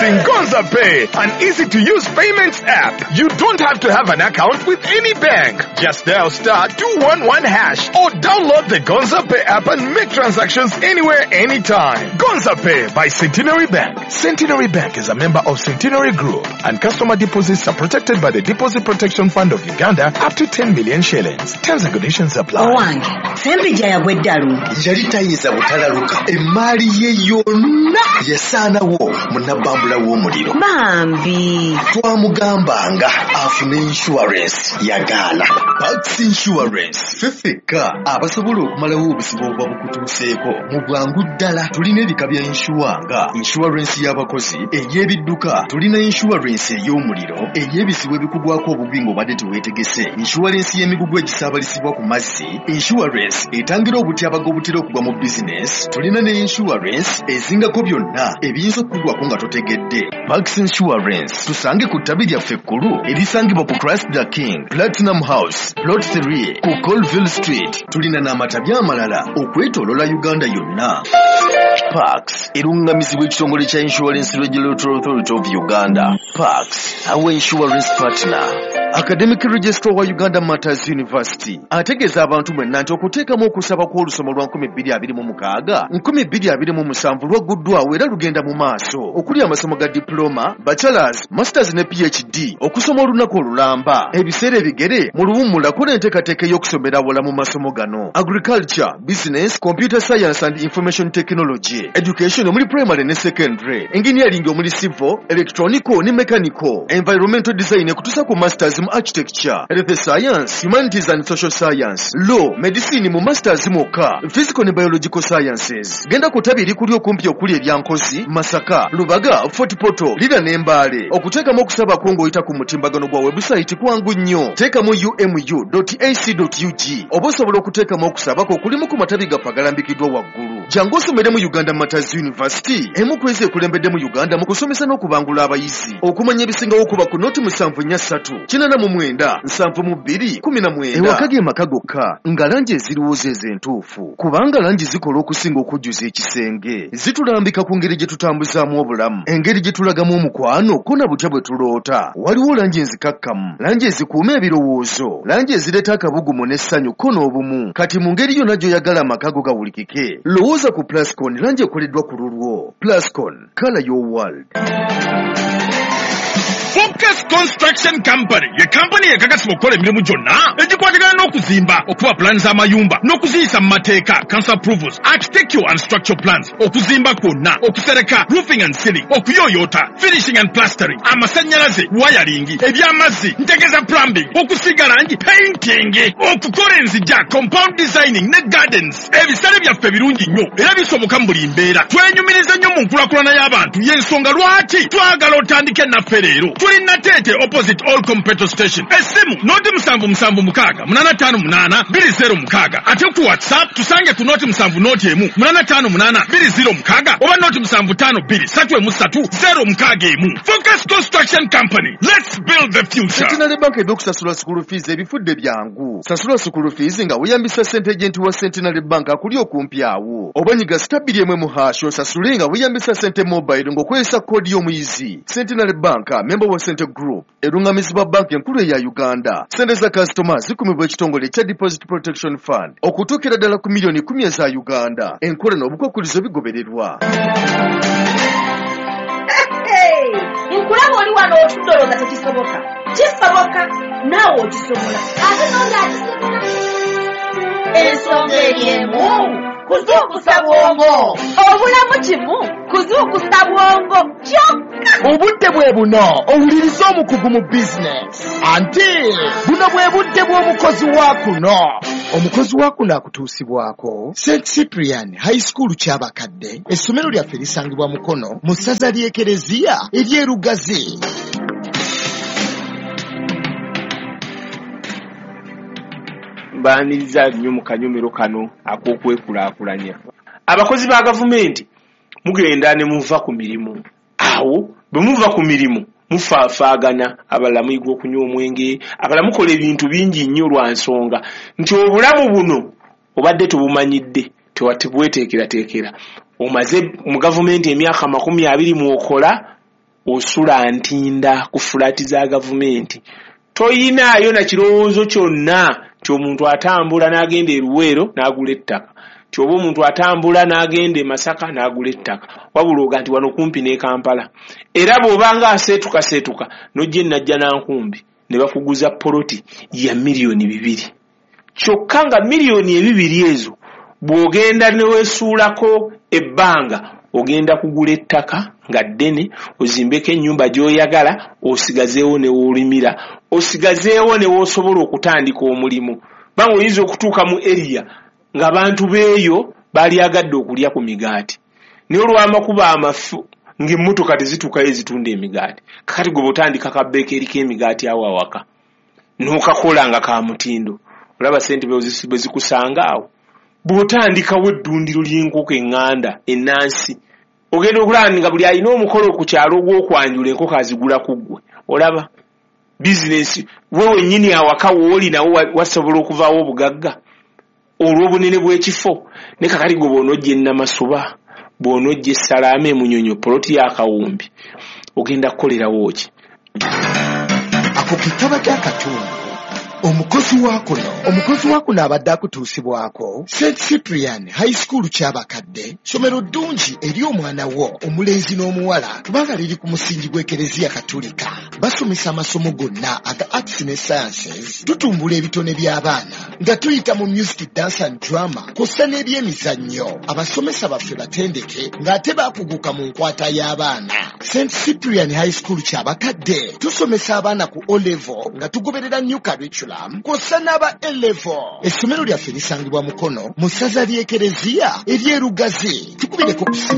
Introducing Gonza Pay, an easy-to-use payments app. You don't have to have an account with any bank. Just dial *211# or download the Gonza Pay app and make transactions anywhere, anytime. Gonza Pay by Centenary Bank. Centenary Bank is a member of Centenary Group, and customer deposits are protected by the Deposit Protection Fund of Uganda up to 10 million shillings. Terms and conditions apply. Owange, sempija ya bweddalu. Yali tayiza butalaluka emmali ye yonna yasaanawo munnabambula w'omuliro. Bambi. Twamugambanga afune insurance yagaana. Pax Insurance fefeka abasobola okumalawo obuzibu obuba bukutuuseeko mu bwangu ddala. Tulina ebika bya insuwanga, insurance y'abakozi, ey'ebidduka, tulina insurance ey'omuliro, ey'ebizibu ebikugwako obugwi ng'obadde teweetegese, insurance y'emigugu egisaabalisibwa ku mazzi, insurance etangira obutyabaga obutera okugwa mu business, tulina ne insurance ezingako byonna ebiyinza okukugwako nga totegedde. Max Insurance tusange ku ttabi lyaffe ekkulu erisangibwa ku Christ the King, Platinum House, Plot 3 ku Colville Street. Tulina n'amatabi amalala okwetoolola Uganda yonna. Pax erungamizibwa ekitongole kya Insurance Regulatory Authority of Uganda. Pax, our insurance partner. Academic Registrar wa Uganda Matters University ategeeza abantu mwenna nti okuteekamu okusaba kw'olusoma lwa 2026 2027 lwagguddwawo era lugenda mu maaso okuli amasomo ga diploma, bachelors, masters ne PhD okusoma olunaku olulamba ebiseera ebigere mu luwummulako n'enteekateeka y'okusomera wala mu masomo gano: agriculture, business, computer science and information technology, education omuli primary ne secondary, engineering omuli civil, electronical ne mechanical, environmental design ekutuusa ku masters mu architecture, health science, humanities and social science, law, medicine mu masters mwokka, physical ne biological sciences. Genda ku ttabi erikuli okumpi okuli ebyankozi, Masaka, Lubaga, Fort Portal, Lira n'Embale. Okuteekamu okusaba kwo ng'oyita ku mutimbagano gwa website kwangu nnyo. Teekamu umu.ac.ug oba osobola okuteekamu okusaba kwo kulimu ku matabi gaffe agalambikiddwa waggulu. Jangu osomere mu Uganda Matters University, emu ku ezo ekulembedde mu Uganda mu kusomesa n'okubangula abayizi. Okumanya ebisingawo okuba ku noti 743 89 72 19. Ewaka ge maka gokka nga langi eziriwo ez'entuufu, kubanga langi zikola okusinga okujjuza ekisenge. Zitulambika ku ngeri gye tutambuzaamu obulamu, engeri gye tulagamu omukwano ko na butya bwe tuloota. Waliwo langi enzikakkamu, langi ezikuuma ebirowoozo, langi ezireeta akabugumu n'essanyu ko n'obumu. Kati mu ngeri yonna gy'oyagala amaka go gawulikike, lowooza ku Plascon, langi ekoleddwa ku lulwo. Plascon, color your world. Focus Construction Company ye company ekakasibwa okukola emirimu gyonna egikwatagana n'okuzimba, okuba plans z'amayumba n'okuziyisa mu mateeka, council approvals, architectural and structural plans, okuzimba kwonna, okusereka, roofing and ceiling, okuyooyoota, finishing and plastering, amasannyalaze, wiring, eby'amazzi, ntegeza plumbing, okusiga langi, painting, okukola enzija, compound designing ne gardens. Ebisale byaffe birungi nnyo era bisoboka mu buli mbeera. Twenyumiriza nnyo mu nkulakulana y'abantu, y'ensonga lwaki twagala otandike naffe leero. Tulina Tete opposite Allcom petrol station. Esimu noti 776 858 206. Ate ku WhatsApp tusange ku noti 7 noti emu 858 206 oba noti 752 330 Focus Construction Company. Let's build the future. Centenary Bank eby'okusasula school fees ebifudde byangu. Sasula school fees nga weeyambisa ssente agent wa Centenary Bank akuli okumpi awo. Oba nyiga stabili emwe mu hash osasule nga weeyambisa ssente mobile ng'okozesa koodi y'omuyizi. Centenary Bank member wa Center Group erungamizibwa banki enkulu eya Uganda. Ssente za customers zikumibwa ekitongole kya Deposit Protection Fund okutuukira ddala ku milioni 10 eza Uganda. Enkola n'obukwakkulizo bigobererwa. Nkulaba oli wano otudoloza tekisoboka. Kisoboka naawe okisobola. Ate nonga akisobola. Ensonga eriemu kuzuukusa bwongo. Obulamu kimu kuzuukusa bwongo kyokka. Obudde bwe buno owuliriza omukugu mu business. Anti buno bwe budde bw'omukozi wa kuno. Omukozi wa kuno akutuusibwako St. Cyprian High School ky'abakadde. Essomero lyaffe lisangibwa Mukono mu ssaza ly'Ekereziya ery'Erugazi. Mbaaniriza nnyo mu kanyomero kano ak'okwekulaakulanya. Abakozi ba gavumenti mugenda ne muva ku mirimu. Awo bwe muva ku mirimu mufaafaagana, abalala muyiga okunywa omwenge, abalala mukola ebintu bingi nnyo lwa nsonga nti obulamu buno obadde tubumanyidde tewatibweteekerateekera. Omaze mu gavumenti emyaka 20 mw'okola osula ntinda ku fulaati za gavumenti toyinaayo na kirowoozo kyonna ky'omuntu atambula n'agenda e Luweero n'agula ettaka kyoba omuntu atambula n'agenda e Masaka n'agula ettaka wabula oga nti wano kumpi ne Kampala era bw'obanga aseetuka n'ojja e Najjanankumbi ne bakuguza poloti ya miliyoni 2 kyokka nga miliyoni 2 ezo bw'ogenda ne weesuulako ebbanga ogenda kugula ettaka nga ddene ozimbeko ennyumba gy'oyagala osigazeewo ne w'olimira osigazeewo ne w'osobola okutandika omulimu banga oyinza okutuuka mu eriya ng'abantu beeyo balyagadde okulya ku migaati naye olw'amakuba amafu ng'emmotoka tezituukayo ezitunda emigaati kakati gwe bw'otandika kabbeekeri k'emigaati awo awaka n'okakola nga ka mutindo olaba ssente bwe zikusanga awo bw'otandikawo eddundiro ly'enkoko eŋŋanda ennansi ogenda okulaba nga buli alina omukolo ku kyalo ogw'okwanjula enkoko azigula ku ggwe olaba bizinesi we wennyini awaka wooli nawo wasobola okuvaawo obugagga olw'obunene bw'ekifo ne kakati gwe bw'onojja e Namasuba bw'onojja e Salaama e Munyonyo poloti ya Kawumbi ogenda kukolerawo ki ako kitaba ky'akatundu omukozi wakuno abadde akutuusibwako St. Cyprian High School ky'abakadde somero ddungi eri omwana wo omulenzi n'omuwala kubanga liri ku musingi gw'Ekereziya Katolika basomesa amasomo gonna aga arts ne sciences tutumbula ebitone by'abaana nga tuyita mu music, dance and drama kw'ossa n'ebyemizannyo abasomesa baffe batendeke ng'ate baakuguka mu nkwata y'abaana. St. Cyprian High School ky'abakadde tusomesa abaana ku O-level nga tugoberera new curriculum kw'ossa n'aba A-level. Essomero lyaffe lisangibwa Mukono mu ssaza ly'Ekereziya ery'e Lugazi tukubireko